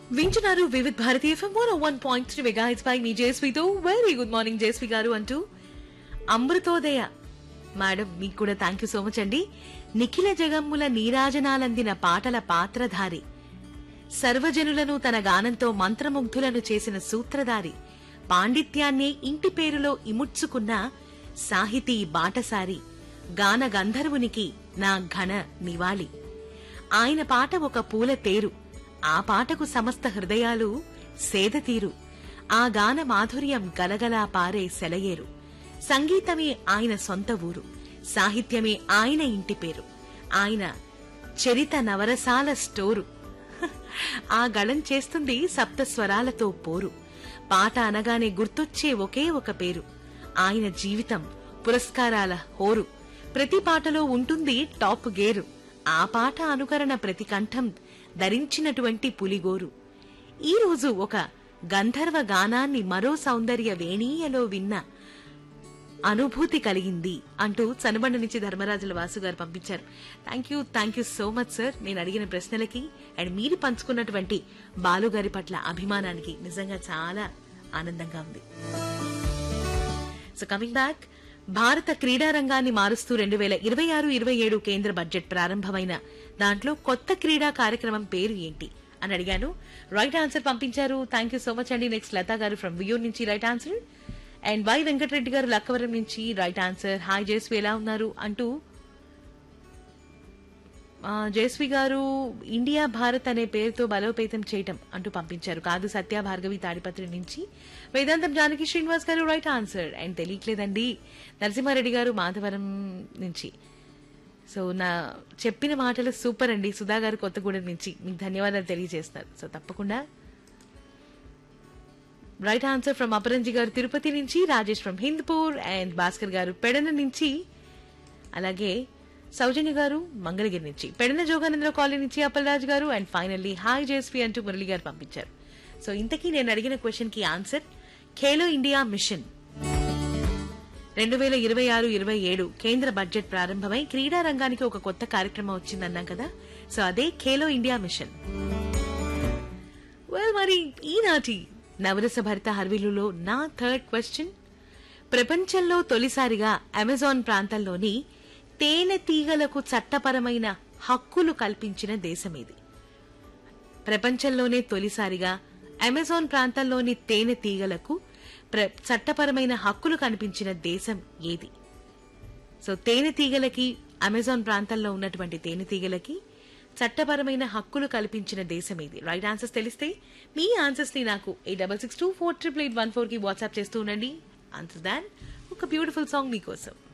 వింటున్నారు Vividh Bharati FM 101.3 megahertz పై మీ జేఎస్వితో very good morning JSV గారు అంటూ అమృతోదయ మేడం మీకు కూడా థ్యాంక్ యూ సో మచ్ అండి. నిఖిల జగమ్ముల నీరాజనాలందిన పాటల పాత్రధారి, సర్వజనులను తన గానంతో మంత్రముగ్ధులను చేసిన సూత్రధారి, పాండిత్యాన్నే ఇంటి పేరులో ఇముడ్చుకున్న సాహితీ బాటసారి, గాన గంధర్వునికి నా ఘన నివాళి. ఆయన పాట ఒక పూల తేరు, ఆ పాటకు సమస్త హృదయాలు సేదతీరు, ఆ గాన మాధుర్యం గలగలా పారే సెలయేరు. సంగీతమే ఆయన సొంత ఊరు, సాహిత్యమే ఆయన ఇంటి పేరు, ఆయన చరిత నవరసాల స్టోరు. ఆ గళం చేస్తుంది సప్తస్వరాలతో పోరు, పాట అనగానే గుర్తొచ్చే ఒకే ఒక పేరు, ఆయన జీవితం పురస్కారాల హోరు. ప్రతి పాటలో ఉంటుంది టాప్ గేరు, ఆ పాట అనుకరణ ప్రతి కంఠం ధరించినటువంటి పులిగోరు. ఈరోజు ఒక గంధర్వ గానాన్ని మరో సౌందర్య వేణీయలో విన్న అనుభూతి కలిగింది అంటూ చనుబండ నుంచి ధర్మరాజుల వాసు గారు పంపించారు. Thank you so much sir. నేను అడిగిన ప్రశ్నలకి అండ్ మీరు పంచుకున్నటువంటి బాలుగారి పట్ల అభిమానానికి నిజంగా చాలా ఆనందంగా ఉంది. సో కమింగ్ బ్యాక్, భారత క్రీడా రంగాన్ని మారుస్తూ 2026-27 కేంద్ర బడ్జెట్ ప్రారంభమైన దాంట్లో కొత్త క్రీడా కార్యక్రమం పేరు ఏంటి అని అడిగాను. రైట్ ఆన్సర్ పంపించారు. థ్యాంక్ యూ సో మచ్ అండి. నెక్స్ట్ లతా గారు ఫ్రమ్ వియూర్ నుంచి right answer, and why Venkatareddy గారు లక్కవరం నుంచి రైట్ ఆన్సర్. హాయ్ జయశ్రీ ఎలా ఉన్నారు అంటూ జయశ్రీ గారు ఇండియా భారత్ అనే పేరుతో బలోపేతం చేయటం అంటూ పంపించారు. కాదు సత్య భార్గవి తాడిపత్రి నుంచి. వేదాంతం జానకి శ్రీనివాస్ గారు రైట్ ఆన్సర్. అండ్ తెలియట్లేదండి నరసింహారెడ్డి గారు మాధవరం నుంచి. సో నా చెప్పిన మాటలు సూపర్ అండి. సుధా గారు కొత్తగూడెం నుంచి మీకు ధన్యవాదాలు తెలియజేస్తున్నారు. సో తప్పకుండా రైట్ ఆన్సర్ ఫ్రమ్ అపరంజి గారు తిరుపతి నుంచి, రాజేష్ ఫ్రమ్ హిందూపూర్, అండ్ భాస్కర్ గారు పెడన నుంచి, అలాగే సౌజన్య గారు మంగళగిరి నుంచి, పెడన జోగానంద్ర కాలనీ నుంచి అప్పలరాజు గారు, అండ్ ఫైనల్లీ హాయ్ జేఎస్పీ అంటూ మురళి గారు పంపించారు. సో ఇంతకీ నేను అడిగిన క్వశ్చన్ కి ఆన్సర్ ఖేలో ఇండియా మిషన్. 2026-27 కేంద్ర బడ్జెట్ ప్రారంభమై క్రీడా రంగానికి ఒక కొత్త కార్యక్రమం వచ్చిందన్నాం కదా, సో అదే ఖేలో ఇండియా మిషన్. వెల్ మరి ఈనాటి నవరస భరిత హర్విలులో నా థర్డ్ క్వశ్చన్, ప్రపంచంలో తొలిసారిగా అమెజాన్ ప్రాంతంలోని తేనెటీగలకు చట్టపరమైన హక్కులు కల్పించిన దేశమేది? ప్రపంచంలోనే తొలిసారిగా అమెజాన్ ప్రాంతంలోని తేనెటీగలకు చట్టపరమైన హక్కులు కల్పించిన దేశం ఏది? సో తేనెటీగలకి, అమెజాన్ ప్రాంతంలో ఉన్నటువంటి తేనెటీగలకి చట్టపరమైన హక్కులు కల్పించిన దేశం ఏది? రైట్ ఆన్సర్స్ తెలిస్తే మీ ఆన్సర్స్ ని నాకు 8662488814 కి వాట్సాప్ చేస్తూ ఉండండి. ఆన్సర్ దాన్ ఒక బ్యూటిఫుల్ సాంగ్ మీకోసం.